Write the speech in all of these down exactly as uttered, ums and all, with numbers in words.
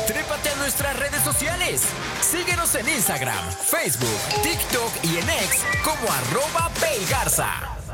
Trépate a nuestras redes sociales. Síguenos en Instagram, Facebook, TikTok y en X como arroba peigarza.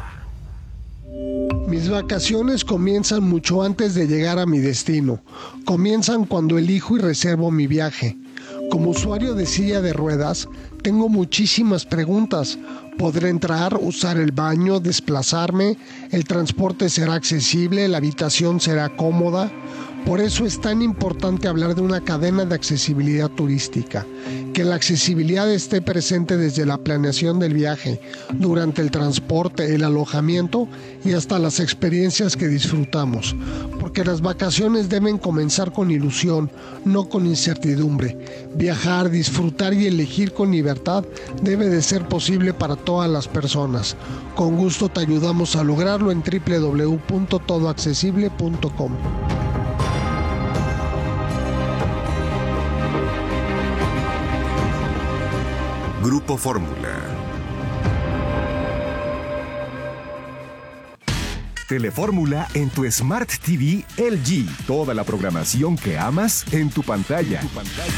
Mis vacaciones comienzan mucho antes de llegar a mi destino. Comienzan cuando elijo y reservo mi viaje. Como usuario de silla de ruedas, tengo muchísimas preguntas. ¿Podré entrar, usar el baño, desplazarme? ¿El transporte será accesible? ¿La habitación será cómoda? Por eso es tan importante hablar de una cadena de accesibilidad turística, que la accesibilidad esté presente desde la planeación del viaje, durante el transporte, el alojamiento y hasta las experiencias que disfrutamos, porque las vacaciones deben comenzar con ilusión, no con incertidumbre. Viajar, disfrutar y elegir con libertad debe de ser posible para todas las personas. Con gusto te ayudamos a lograrlo en doble u doble u doble u punto todo accesible punto com. Grupo Fórmula. Telefórmula en tu Smart T V L G. Toda la programación que amas en tu pantalla. En tu pantalla.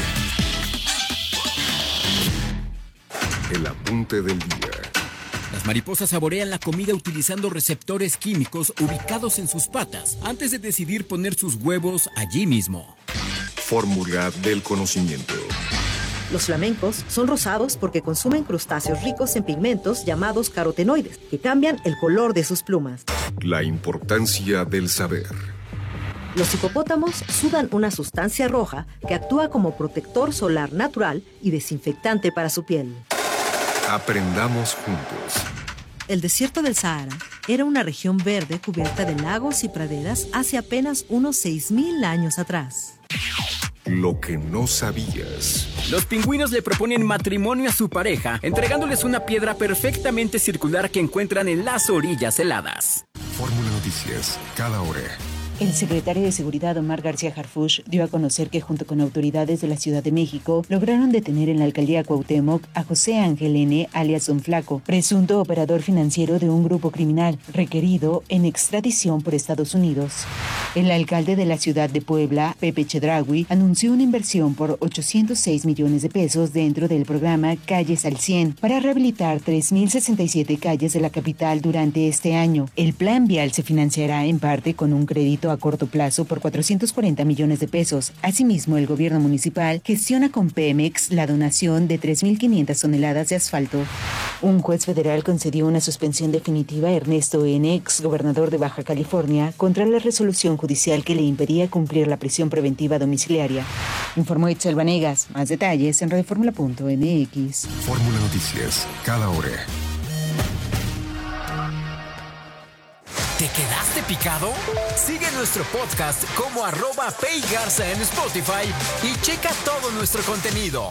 El apunte del día. Las mariposas saborean la comida utilizando receptores químicos ubicados en sus patas antes de decidir poner sus huevos allí mismo. Fórmula del conocimiento. Los flamencos son rosados porque consumen crustáceos ricos en pigmentos llamados carotenoides, que cambian el color de sus plumas. La importancia del saber. Los hipopótamos sudan una sustancia roja que actúa como protector solar natural y desinfectante para su piel. Aprendamos juntos. El desierto del Sahara era una región verde cubierta de lagos y praderas hace apenas unos seis mil años atrás. Lo que no sabías. Los pingüinos le proponen matrimonio a su pareja, entregándoles una piedra perfectamente circular que encuentran en las orillas heladas. Fórmula Noticias, cada hora. El secretario de Seguridad, Omar García Harfuch, dio a conocer que junto con autoridades de la Ciudad de México lograron detener en la alcaldía Cuauhtémoc a José Ángel N., alias Don Flaco, presunto operador financiero de un grupo criminal requerido en extradición por Estados Unidos. El alcalde de la ciudad de Puebla, Pepe Chedraui, anunció una inversión por ochocientos seis millones de pesos dentro del programa Calles al cien para rehabilitar tres mil sesenta y siete calles de la capital durante este año. El plan vial se financiará en parte con un crédito a corto plazo por cuatrocientos cuarenta millones de pesos. Asimismo, el gobierno municipal gestiona con Pemex la donación de tres mil quinientas toneladas de asfalto. Un juez federal concedió una suspensión definitiva a Ernesto N., ex gobernador de Baja California, contra la resolución judicial que le impedía cumplir la prisión preventiva domiciliaria. Informó Itzel Vanegas. Más detalles en radioformula punto m x. Fórmula Noticias, cada hora. ¿Te quedaste picado? Sigue nuestro podcast como arroba peigarza en Spotify y checa todo nuestro contenido.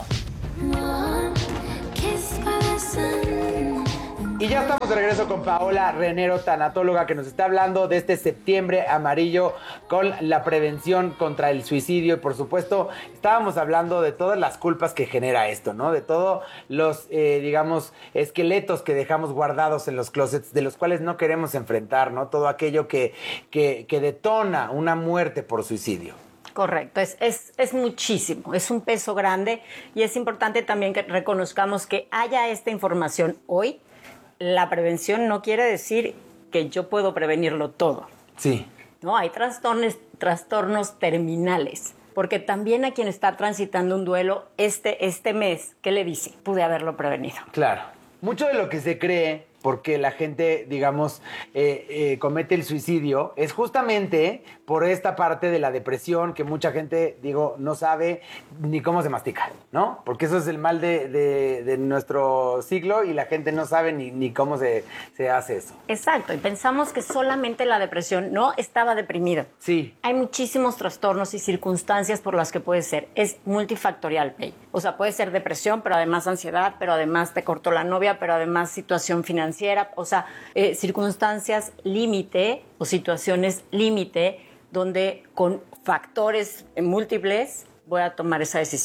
Y ya estamos de regreso con Paola Renero, tanatóloga, que nos está hablando de este septiembre amarillo con la prevención contra el suicidio. Y por supuesto, estábamos hablando de todas las culpas que genera esto, ¿no? De todos los, eh, digamos, esqueletos que dejamos guardados en los closets, de los cuales no queremos enfrentar, ¿no? Todo aquello que, que, que detona una muerte por suicidio. Correcto, es, es, es muchísimo, es un peso grande y es importante también que reconozcamos que haya esta información hoy. La prevención no quiere decir que yo puedo prevenirlo todo. Sí. No, hay trastornos, trastornos terminales. Porque también a quien está transitando un duelo este, este mes, ¿qué le dice? Pude haberlo prevenido. Claro. Mucho de lo que se cree, porque la gente, digamos, eh, eh, comete el suicidio, es justamente por esta parte de la depresión que mucha gente, digo, no sabe ni cómo se mastica, ¿no? Porque eso es el mal de, de, de nuestro siglo y la gente no sabe ni, ni cómo se, se hace eso. Exacto, y pensamos que solamente la depresión no estaba deprimido. Sí. Hay muchísimos trastornos y circunstancias por las que puede ser. Es multifactorial, Pei. O sea, puede ser depresión, pero además ansiedad, pero además te cortó la novia, pero además situación financiera, o sea, eh, circunstancias límite o situaciones límite donde con factores múltiples voy a tomar esa decisión.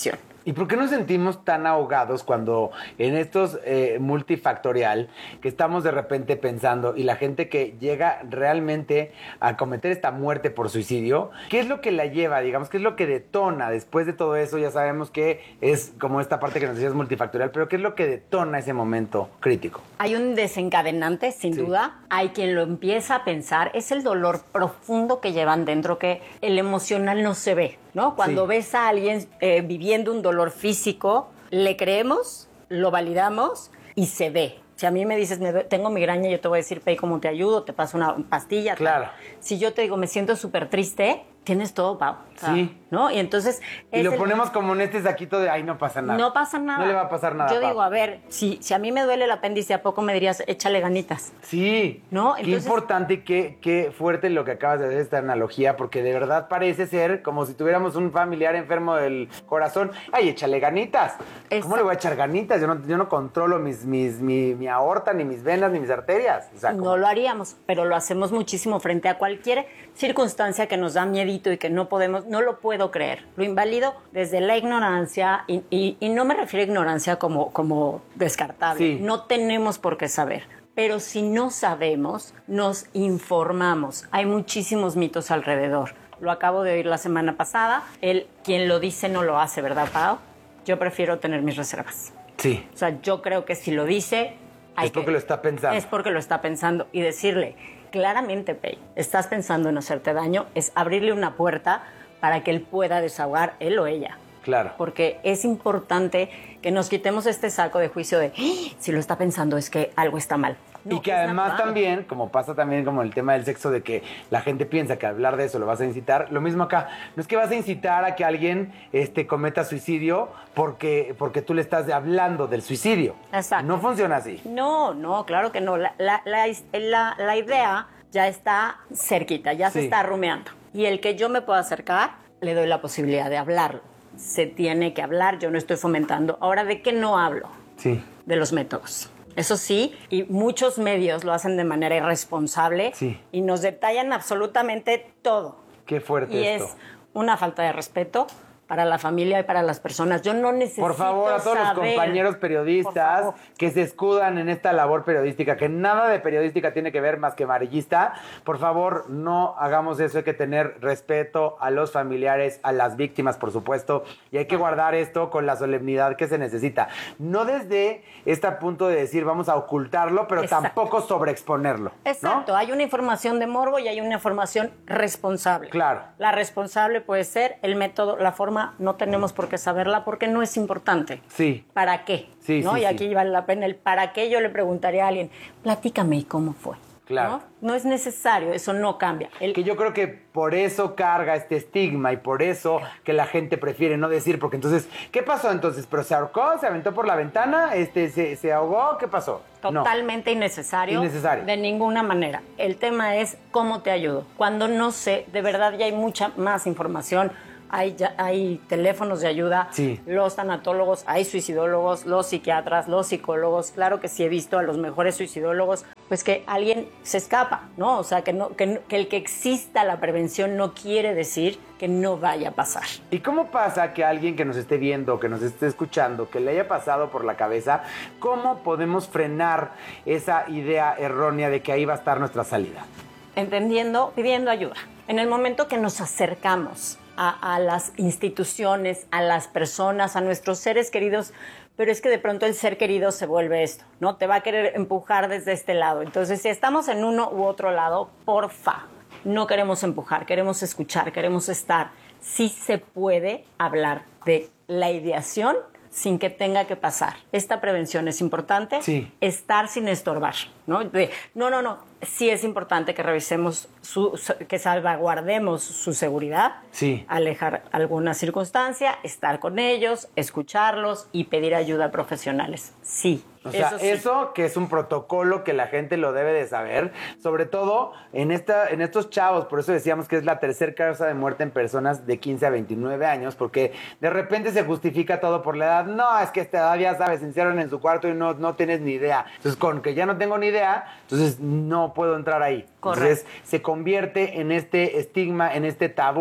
¿Y por qué nos sentimos tan ahogados cuando en estos eh, multifactorial que estamos de repente pensando y la gente que llega realmente a cometer esta muerte por suicidio, qué es lo que la lleva, digamos, qué es lo que detona después de todo eso? Ya sabemos que es como esta parte que nos decías multifactorial, pero qué es lo que detona ese momento crítico. Hay un desencadenante, sin Sí. duda. Hay quien lo empieza a pensar. Es el dolor profundo que llevan dentro, que el emocional no se ve, ¿no? Cuando Sí. ves a alguien eh, viviendo un dolor físico, le creemos, lo validamos y se ve. Si a mí me dices, me due- tengo migraña, yo te voy a decir, Pei, ¿cómo te ayudo? Te paso una pastilla. tal. Claro. Si yo te digo, me siento súper triste, tienes todo, Pau. O sea, Sí. ¿no? Y entonces... Y es lo el- ponemos como en este saquito de, ay, no pasa nada. No pasa nada. No le va a pasar nada. Yo Pau. digo, a ver, si, si a mí me duele el apéndice, ¿a poco me dirías, échale ganitas? Sí, ¿No? Qué Entonces- importante y qué, qué fuerte lo que acabas de hacer esta analogía, porque de verdad parece ser como si tuviéramos un familiar enfermo del corazón. Ay, échale ganitas. ¿Cómo Exacto. le voy a echar ganitas? Yo no, yo no controlo mis, mis, mi, mi aorta, ni mis venas, ni mis arterias. O sea, como- No lo haríamos, pero lo hacemos muchísimo frente a cualquier circunstancia que nos da miedito y que no podemos, no lo puedo creer. Lo invalido desde la ignorancia y, y- y no me refiero a ignorancia como, como descartable. Sí. No tenemos por qué saber. Pero si no sabemos, nos informamos. Hay muchísimos mitos alrededor. Lo acabo de oír la semana pasada. El quien lo dice no lo hace, ¿verdad, Pau? Yo prefiero tener mis reservas. Sí, O sea, yo creo que si lo dice... hay es porque que- lo está pensando. Es porque lo está pensando. Y decirle, claramente, Pei, estás pensando en hacerte daño, es abrirle una puerta para que él pueda desahogar, él o ella. Claro. Porque es importante que nos quitemos este saco de juicio de, "Ah, si lo está pensando es que algo está mal". No, y que es además natural. también, como pasa también como el tema del sexo, de que la gente piensa que hablar de eso lo vas a incitar, lo mismo acá. No es que vas a incitar a que alguien este, cometa suicidio porque, porque tú le estás hablando del suicidio. Exacto. No funciona así. No, no, claro que no. La, la, la, la- la idea ya está cerquita, ya se Sí. está rumeando. Y el que yo me pueda acercar, le doy la posibilidad de hablarlo. Se tiene que hablar, yo no estoy fomentando. Ahora, ¿de qué no hablo? Sí. De los métodos. Eso sí, y muchos medios lo hacen de manera irresponsable Sí. y nos detallan absolutamente todo. Qué fuerte Y esto. es una falta de respeto para la familia y para las personas. Yo no necesito Por favor, a todos los saber. compañeros Por periodistas favor. que se escudan en esta labor periodística, que nada de periodística tiene que ver más que amarillista, por favor, no hagamos eso. Hay que tener respeto a los familiares, a las víctimas, por supuesto, y hay que guardar esto con la solemnidad que se necesita. No desde este punto de decir vamos a ocultarlo, pero Exacto. tampoco sobreexponerlo. ¿no? Exacto, hay una información de morbo y hay una información responsable. Claro. La responsable puede ser el método, la forma, no tenemos por qué saberla porque no es importante. Sí. ¿Para qué? Sí, ¿no? sí, y aquí sí. vale la pena el para qué. Yo le preguntaría a alguien, platícame ¿y cómo fue? Claro. ¿No? No es necesario, eso no cambia. El- Que yo creo que por eso carga este estigma y por eso que la gente prefiere no decir, porque entonces, ¿qué pasó entonces? ¿Pero se ahorcó? ¿Se aventó por la ventana? Este, ¿se, se ahogó? ¿Qué pasó? No. Totalmente innecesario. Innecesario. De ninguna manera. El tema es cómo te ayudo. Cuando no sé, de verdad ya hay mucha más información. Hay, ya- hay teléfonos de ayuda, Sí. los tanatólogos, hay suicidólogos, los psiquiatras, los psicólogos. Claro que sí he visto a los mejores suicidólogos, pues que alguien se escapa, ¿no? O sea, que, no, que, no- que el que exista la prevención no quiere decir que no vaya a pasar. ¿Y cómo pasa que alguien que nos esté viendo, que nos esté escuchando, que le haya pasado por la cabeza, cómo podemos frenar esa idea errónea de que ahí va a estar nuestra salida? Entendiendo, pidiendo ayuda. En el momento que nos acercamos a, a las instituciones, a las personas, a nuestros seres queridos, pero es que de pronto el ser querido se vuelve esto, ¿no? Te va a querer empujar desde este lado. Entonces, si estamos en uno u otro lado, porfa, no queremos empujar, queremos escuchar, queremos estar. Sí se puede hablar de la ideación sin que tenga que pasar. Esta prevención es importante. Sí. Estar sin estorbar, ¿no? De, no, no, no. Sí es importante que revisemos, su, su- que salvaguardemos su seguridad. Sí. Alejar alguna circunstancia, estar con ellos, escucharlos y pedir ayuda a profesionales. Sí. O sea, eso sí. eso que es un protocolo que la gente lo debe de saber, sobre todo en esta, en estos chavos, por eso decíamos que es la tercera causa de muerte en personas de quince a veintinueve años, porque de repente se justifica todo por la edad. No, es que a esta edad ya sabes, se encierran en su cuarto y no, no tienes ni idea. Entonces, con que ya no tengo ni idea, entonces no puedo entrar ahí. Correcto. Entonces, se convierte en este estigma, en este tabú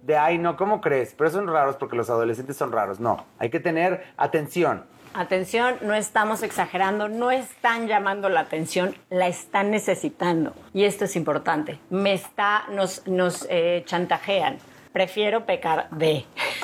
de, ay, no, ¿cómo crees? Pero son raros porque los adolescentes son raros. No, hay que tener atención. Atención, no estamos exagerando, no están llamando la atención, la están necesitando. Y esto es importante. Me está, nos, nos eh, chantajean. Prefiero pecar de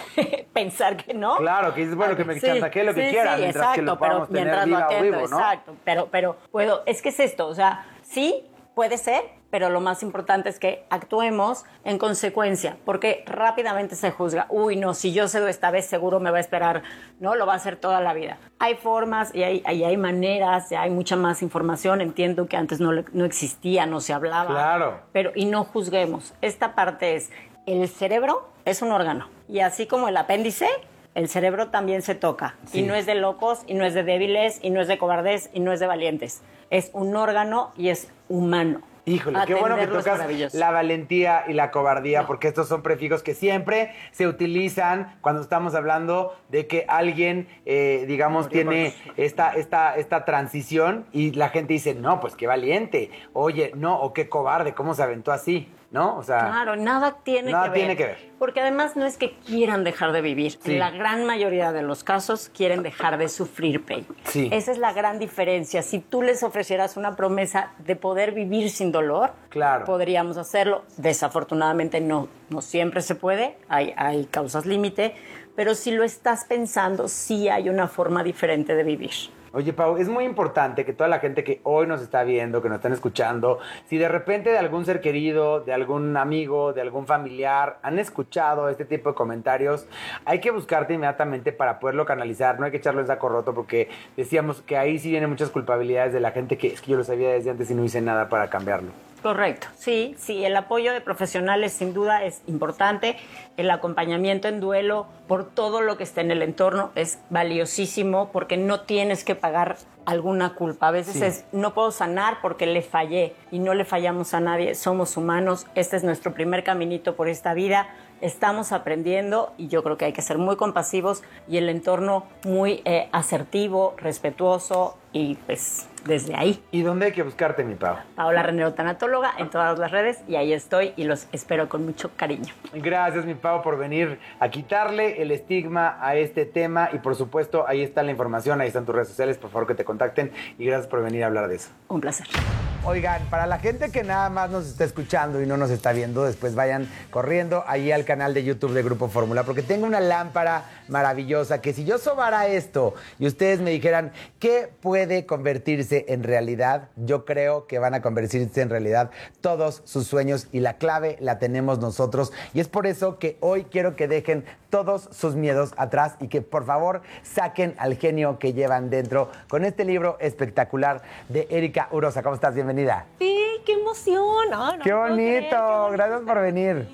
pensar que no. Claro, que es bueno que me sí, chantajee lo que sí, quiera, sí, mientras exacto, que lo pero podamos tener mientras lo viva o atendo, vivo, ¿no? Exacto, pero, pero puedo, es que es esto, o sea, sí, puede ser, pero lo más importante es que actuemos en consecuencia, porque rápidamente se juzga, uy, no, si yo cedo esta vez seguro me va a esperar, no, lo va a hacer toda la vida. Hay formas y hay, y hay maneras, y hay mucha más información, entiendo que antes no, no existía, no se hablaba. Claro. Pero, y no juzguemos, esta parte es, el cerebro es un órgano, y así como el apéndice, el cerebro también se toca, sí. Y no es de locos, y no es de débiles, y no es de cobardes, y no es de valientes, es un órgano y es humano. Híjole, qué bueno que tocas la valentía y la cobardía, no. Porque estos son prefijos que siempre se utilizan cuando estamos hablando de que alguien, eh, digamos, tiene esta, esta, esta transición y la gente dice, no, pues qué valiente, oye, no, o qué cobarde, cómo se aventó así, ¿no? O sea, claro, nada tiene nada que ver. tiene que ver. Porque además no es que quieran dejar de vivir. Sí. En la gran mayoría de los casos quieren dejar de sufrir, Pei. Sí. Esa es la gran diferencia. Si tú les ofrecieras una promesa de poder vivir sin dolor, claro, podríamos hacerlo. Desafortunadamente no, no siempre se puede. Hay, hay causas límite. Pero si lo estás pensando, sí hay una forma diferente de vivir. Oye, Pau, es muy importante que toda la gente que hoy nos está viendo, que nos están escuchando, si de repente de algún ser querido, de algún amigo, de algún familiar, han escuchado este tipo de comentarios, hay que buscarte inmediatamente para poderlo canalizar. No hay que echarlo en saco roto porque decíamos que ahí sí vienen muchas culpabilidades de la gente que es que yo lo sabía desde antes y no hice nada para cambiarlo. Correcto, sí, sí, el apoyo de profesionales sin duda es importante, el acompañamiento en duelo por todo lo que está en el entorno es valiosísimo porque no tienes que pagar alguna culpa. A veces sí. es, no puedo sanar porque le fallé y no le fallamos a nadie, somos humanos, este es nuestro primer caminito por esta vida, estamos aprendiendo y yo creo que hay que ser muy compasivos y el entorno muy eh, asertivo, respetuoso y pues desde ahí. ¿Y dónde hay que buscarte, mi Pau? Paola Renero, tanatóloga, en todas las redes y ahí estoy y los espero con mucho cariño. Gracias, mi Pau, por venir a quitarle el estigma a este tema y por supuesto ahí está la información, ahí están tus redes sociales, por favor que te contacten y gracias por venir a hablar de eso. Un placer. Oigan, para la gente que nada más nos está escuchando y no nos está viendo, después vayan corriendo ahí al canal de YouTube de Grupo Fórmula, porque tengo una lámpara maravillosa que si yo sobara esto y ustedes me dijeran qué puede convertirse en realidad, yo creo que van a convertirse en realidad todos sus sueños y la clave la tenemos nosotros. Y es por eso que hoy quiero que dejen todos sus miedos atrás y que por favor saquen al genio que llevan dentro con este libro espectacular de Erika Urosa. ¿Cómo estás? Bienvenida. Sí, qué emoción. No, no qué, bonito. Creer, qué bonito, gracias por venir.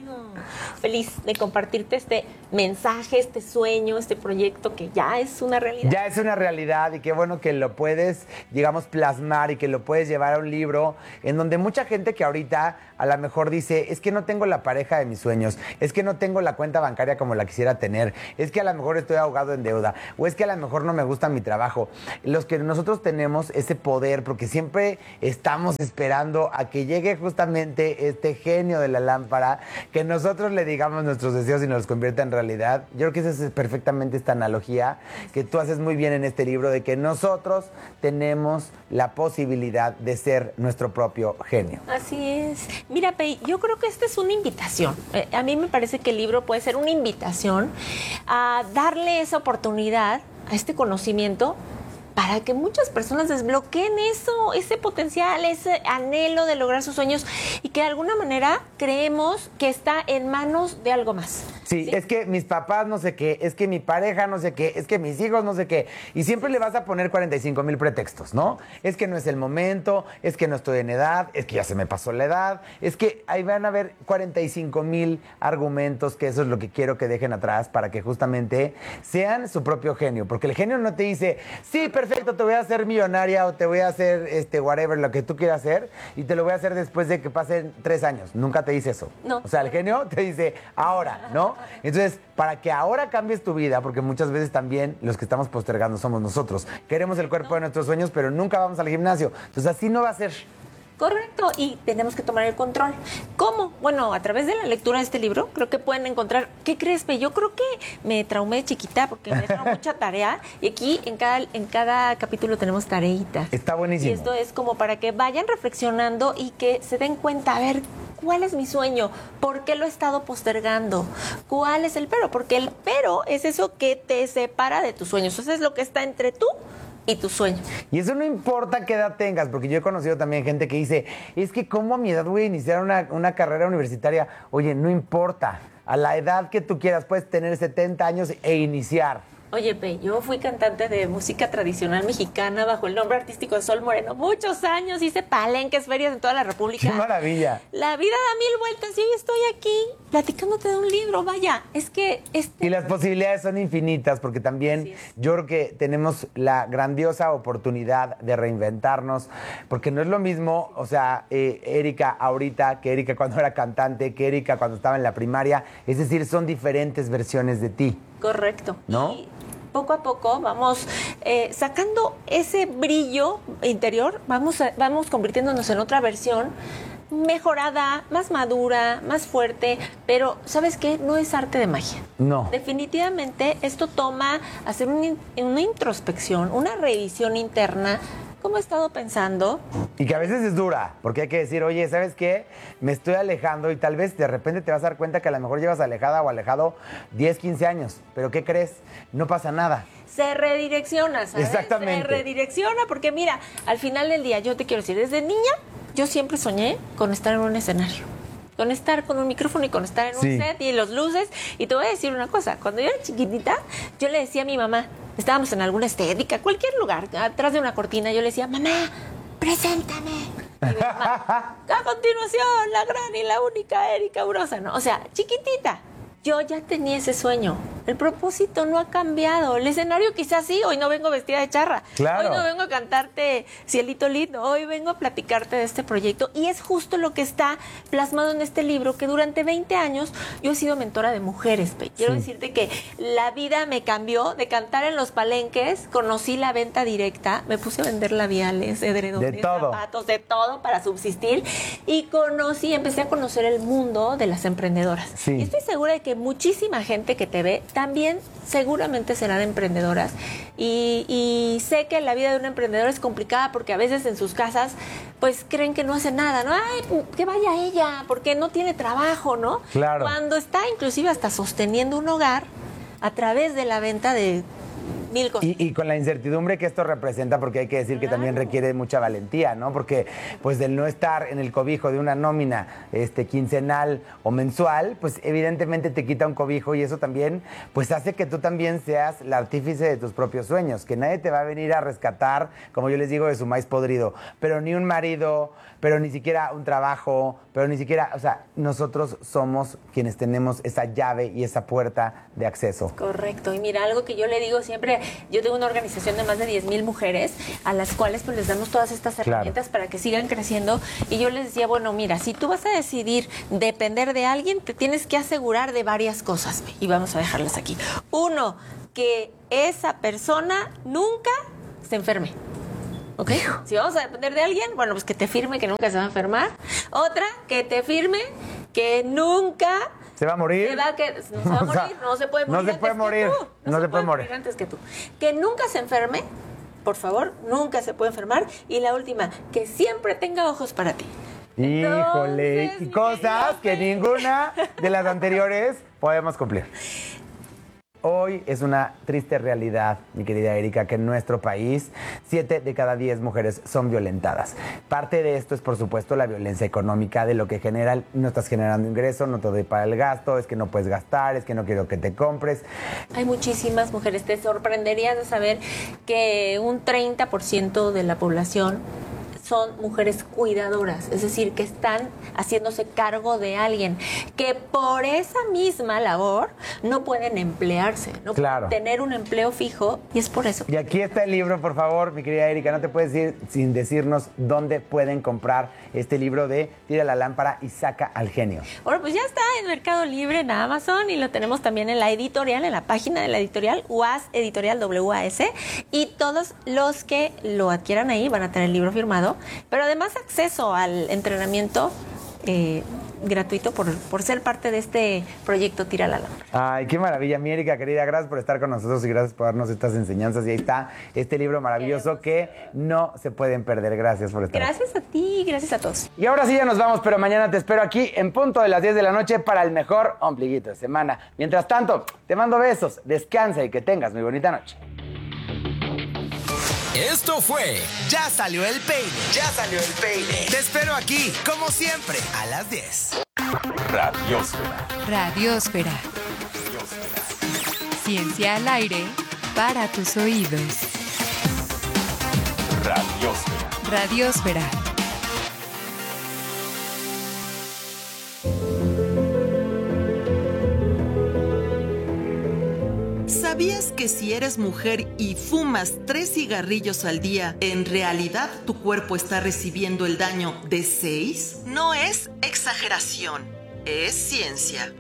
Feliz de compartirte este mensaje, este sueño, este proyecto que ya es una realidad. Ya es una realidad y qué bueno que lo puedes, digamos, plasmar y que lo puedes llevar a un libro en donde mucha gente que ahorita a lo mejor dice, es que no tengo la pareja de mis sueños, es que no tengo la cuenta bancaria como la quisiera tener, es que a lo mejor estoy ahogado en deuda o es que a lo mejor no me gusta mi trabajo. Los que nosotros tenemos ese poder porque siempre estamos esperando a que llegue justamente este genio de la lámpara, que nosotros le digamos nuestros deseos y nos los convierta en realidad. Yo creo que esa es perfectamente esta analogía que tú haces muy bien en este libro de que nosotros tenemos la posibilidad de ser nuestro propio genio. Así es. Mira, Pei, yo creo que esta es una invitación. Eh, a mí me parece que el libro puede ser una invitación a darle esa oportunidad a este conocimiento para que muchas personas desbloqueen eso, ese potencial, ese anhelo de lograr sus sueños y que de alguna manera creemos que está en manos de algo más. Sí, sí, es que mis papás no sé qué, es que mi pareja no sé qué, es que mis hijos no sé qué. Y siempre le vas a poner cuarenta y cinco mil pretextos, ¿no? Es que no es el momento, es que no estoy en edad, es que ya se me pasó la edad, es que ahí van a haber cuarenta y cinco mil argumentos, que eso es lo que quiero que dejen atrás para que justamente sean su propio genio. Porque el genio no te dice, sí, perfecto, te voy a hacer millonaria o te voy a hacer este whatever, lo que tú quieras hacer, y te lo voy a hacer después de que pasen tres años. Nunca te dice eso. No. O sea, el genio te dice ahora, ¿no? Entonces, para que ahora cambies tu vida, porque muchas veces también los que estamos postergando somos nosotros. Queremos el cuerpo de nuestros sueños, pero nunca vamos al gimnasio. Entonces, así no va a ser. Correcto, y tenemos que tomar el control. ¿Cómo? Bueno, a través de la lectura de este libro, creo que pueden encontrar, ¿qué crees, Pe? Yo creo que me traumé de chiquita porque me dejaron mucha tarea, y aquí en cada, en cada capítulo tenemos tareitas. Está buenísimo. Y esto es como para que vayan reflexionando y que se den cuenta, a ver, ¿cuál es mi sueño? ¿Por qué lo he estado postergando? ¿Cuál es el pero? Porque el pero es eso que te separa de tus sueños. Eso es lo que está entre tú y tu sueño. Y eso no importa qué edad tengas, porque yo he conocido también gente que dice, es que ¿cómo a mi edad voy a iniciar una, una carrera universitaria? Oye, no importa. A la edad que tú quieras puedes tener setenta años e iniciar. Oye, Pe, yo fui cantante de música tradicional mexicana bajo el nombre artístico de Sol Moreno. Muchos años, hice palenques, ferias en toda la República. ¡Qué maravilla! La vida da mil vueltas y hoy estoy aquí platicándote de un libro. Vaya, es que... Este... Y las posibilidades son infinitas, porque también yo creo que tenemos la grandiosa oportunidad de reinventarnos, porque no es lo mismo, o sea, eh, Erika ahorita que Erika cuando era cantante, que Erika cuando estaba en la primaria. Es decir, son diferentes versiones de ti. Correcto. ¿No? Y poco a poco vamos eh, sacando ese brillo interior, vamos, a, vamos convirtiéndonos en otra versión mejorada, más madura, más fuerte, pero ¿sabes qué? No es arte de magia. No. Definitivamente esto toma hacer un, una introspección, una revisión interna. ¿Cómo he estado pensando? Y que a veces es dura, porque hay que decir, oye, ¿sabes qué? Me estoy alejando y tal vez de repente te vas a dar cuenta que a lo mejor llevas alejada o alejado diez, quince años. Pero ¿qué crees? No pasa nada. Se redirecciona, ¿sabes? Exactamente. Se redirecciona porque mira, al final del día, yo te quiero decir, desde niña yo siempre soñé con estar en un escenario. Con estar con un micrófono y con estar en un Sí. set y los luces. Y te voy a decir una cosa, cuando yo era chiquitita, yo le decía a mi mamá, estábamos en alguna estética, cualquier lugar, atrás de una cortina, yo le decía, mamá, preséntame. Y mi mamá, a continuación, la gran y la única Erika Urosa, ¿no? O sea, chiquitita. Yo ya tenía ese sueño. El propósito no ha cambiado. El escenario quizás sí. Hoy no vengo vestida de charra. Claro. Hoy no vengo a cantarte Cielito Lindo. Hoy vengo a platicarte de este proyecto. Y es justo lo que está plasmado en este libro, que durante veinte años yo he sido mentora de mujeres. Pe. Quiero Sí. decirte que la vida me cambió de cantar en los palenques. Conocí la venta directa. Me puse a vender labiales, edredones, De todo. zapatos, de todo para subsistir. Y conocí, empecé a conocer el mundo de las emprendedoras. Sí. Y estoy segura de que muchísima gente que te ve también seguramente serán emprendedoras. Y, y sé que la vida de una emprendedora es complicada porque a veces en sus casas pues creen que no hace nada, ¿no? Ay, que vaya ella, porque no tiene trabajo, ¿no? Claro. Cuando está inclusive hasta sosteniendo un hogar a través de la venta de mil cosas. Y, y con la incertidumbre que esto representa, porque hay que decir que también requiere mucha valentía, ¿no? Porque pues del no estar en el cobijo de una nómina este, quincenal o mensual, pues evidentemente te quita un cobijo y eso también pues hace que tú también seas la artífice de tus propios sueños, que nadie te va a venir a rescatar, como yo les digo, de su maíz podrido, pero ni un marido, pero ni siquiera un trabajo, pero ni siquiera, o sea, nosotros somos quienes tenemos esa llave y esa puerta de acceso. Correcto. Y mira, algo que yo le digo siempre, yo tengo una organización de más de diez mil mujeres a las cuales pues les damos todas estas herramientas Claro. para que sigan creciendo. Y yo les decía, bueno, mira, si tú vas a decidir depender de alguien, te tienes que asegurar de varias cosas. Y vamos a dejarlas aquí. Uno, que esa persona nunca se enferme. ¿Ok? Si vamos a depender de alguien, bueno, pues que te firme que nunca se va a enfermar. Otra, que te firme que nunca... ¿Se va a morir? Se va a que, no se va a O morir, sea, no se puede no morir se antes puede que morir, tú. no se puede morir. antes que tú. Que nunca se enferme, por favor, nunca se puede enfermar. Y la última, que siempre tenga ojos para ti. Híjole, Entonces, y mi cosas querido que Pe- ninguna de las anteriores podemos cumplir. Hoy es una triste realidad, mi querida Erika, que en nuestro país siete de cada diez mujeres son violentadas. Parte de esto es, por supuesto, la violencia económica, de lo que genera, no estás generando ingreso, no te doy para el gasto, es que no puedes gastar, es que no quiero que te compres. Hay muchísimas mujeres. Te sorprenderías de saber que un treinta por ciento de la población son mujeres cuidadoras, es decir, que están haciéndose cargo de alguien, que por esa misma labor no pueden emplearse, no Claro. pueden tener un empleo fijo, y es por eso. Y aquí está el libro, por favor, mi querida Erika, no te puedes ir sin decirnos dónde pueden comprar este libro de Tira la lámpara y saca al genio. Bueno, pues ya está en Mercado Libre, en Amazon, y lo tenemos también en la editorial, en la página de la editorial, U A S Editorial W A S, y todos los que lo adquieran ahí van a tener el libro firmado pero además acceso al entrenamiento eh, gratuito por, por ser parte de este proyecto Tira la Lámpara. Ay, qué maravilla, mi Erika querida, gracias por estar con nosotros y gracias por darnos estas enseñanzas. Y ahí está este libro maravilloso que no se pueden perder. Gracias por estar. Gracias a ti, gracias a todos. Y ahora sí ya nos vamos, pero mañana te espero aquí en punto de las diez de la noche para el mejor ombliguito de semana. Mientras tanto, te mando besos, descansa y que tengas muy bonita noche. Esto fue Ya salió el peine. Ya salió el peine. Te espero aquí, como siempre, a las diez. Radiósfera. Radiósfera. Ciencia al aire para tus oídos. Radiósfera. Radiósfera. ¿Sabías que si eres mujer y fumas tres cigarrillos al día, en realidad tu cuerpo está recibiendo el daño de seis? No es exageración, es ciencia.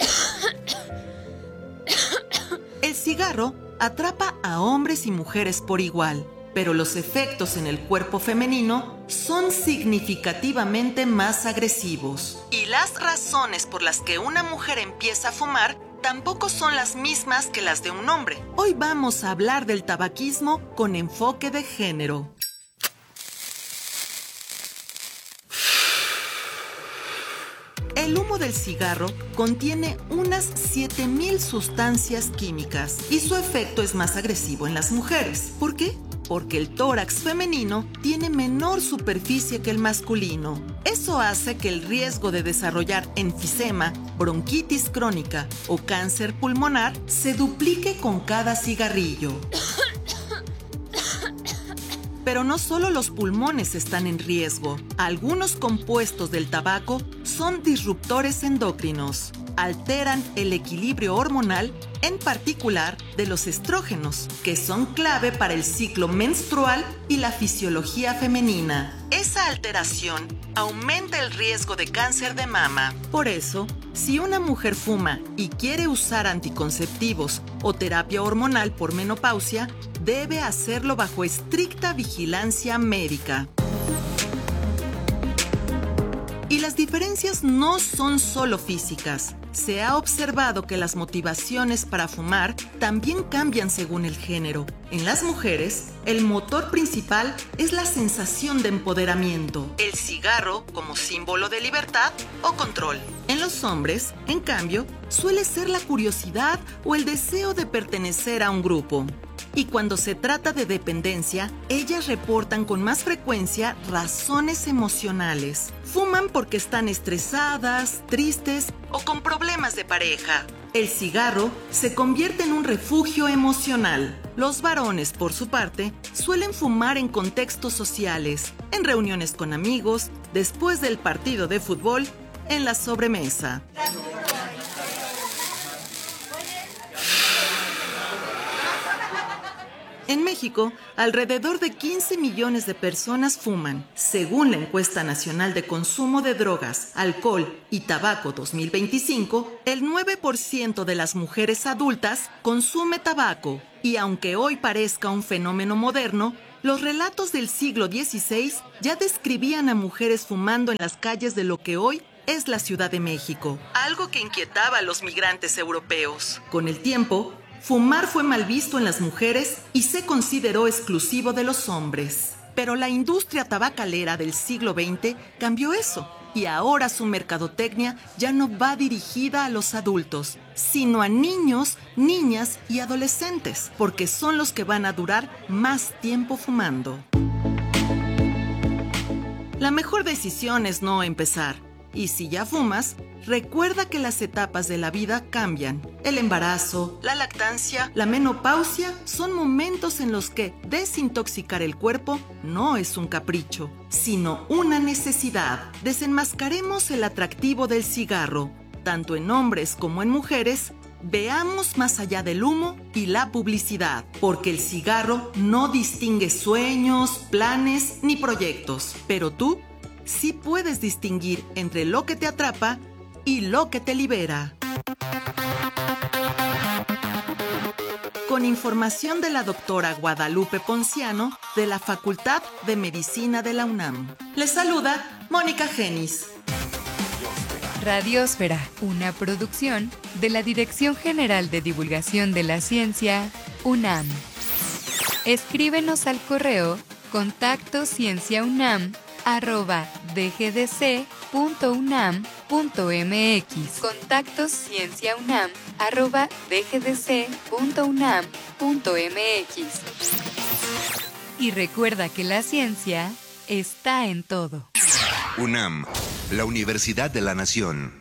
El cigarro atrapa a hombres y mujeres por igual, pero los efectos en el cuerpo femenino son significativamente más agresivos. Y las razones por las que una mujer empieza a fumar tampoco son las mismas que las de un hombre. Hoy vamos a hablar del tabaquismo con enfoque de género. El humo del cigarro contiene unas siete mil sustancias químicas y su efecto es más agresivo en las mujeres. ¿Por qué? Porque el tórax femenino tiene menor superficie que el masculino. Eso hace que el riesgo de desarrollar enfisema, bronquitis crónica o cáncer pulmonar se duplique con cada cigarrillo. Pero no solo los pulmones están en riesgo. Algunos compuestos del tabaco son disruptores endocrinos. Alteran el equilibrio hormonal, en particular de los estrógenos, que son clave para el ciclo menstrual y la fisiología femenina. Esa alteración aumenta el riesgo de cáncer de mama. Por eso, si una mujer fuma y quiere usar anticonceptivos o terapia hormonal por menopausia, debe hacerlo bajo estricta vigilancia médica. Y las diferencias no son solo físicas. Se ha observado que las motivaciones para fumar también cambian según el género. En las mujeres, el motor principal es la sensación de empoderamiento, el cigarro como símbolo de libertad o control. En los hombres, en cambio, suele ser la curiosidad o el deseo de pertenecer a un grupo. Y cuando se trata de dependencia, ellas reportan con más frecuencia razones emocionales. Fuman porque están estresadas, tristes o con problemas de pareja. El cigarro se convierte en un refugio emocional. Los varones, por su parte, suelen fumar en contextos sociales, en reuniones con amigos, después del partido de fútbol, en la sobremesa. En México, alrededor de quince millones de personas fuman. Según la Encuesta Nacional de Consumo de Drogas, Alcohol y Tabaco dos mil veinticinco, el nueve por ciento de las mujeres adultas consume tabaco. Y aunque hoy parezca un fenómeno moderno, los relatos del siglo dieciséis ya describían a mujeres fumando en las calles de lo que hoy es la Ciudad de México, algo que inquietaba a los migrantes europeos. Con el tiempo, fumar fue mal visto en las mujeres y se consideró exclusivo de los hombres. Pero la industria tabacalera del siglo veinte cambió eso, y ahora su mercadotecnia ya no va dirigida a los adultos, sino a niños, niñas y adolescentes, porque son los que van a durar más tiempo fumando. La mejor decisión es no empezar. Y si ya fumas, recuerda que las etapas de la vida cambian. El embarazo, la lactancia, la menopausia son momentos en los que desintoxicar el cuerpo no es un capricho, sino una necesidad. Desenmascaremos el atractivo del cigarro, tanto en hombres como en mujeres. Veamos más allá del humo y la publicidad, porque el cigarro no distingue sueños, planes ni proyectos, pero tú sí puedes distinguir entre lo que te atrapa y lo que te libera. con información de la doctora Guadalupe Ponciano de la Facultad de Medicina de la UNAM. Les saluda Mónica Genis. Radiosfera, una producción de la Dirección General de Divulgación de la Ciencia, UNAM. Escríbenos al correo contacto cienciaunam arroba dgdc.unam.mx. Contacto cienciaunam arroba dgdc.unam.mx. Y recuerda que la ciencia está en todo. UNAM, la Universidad de la Nación.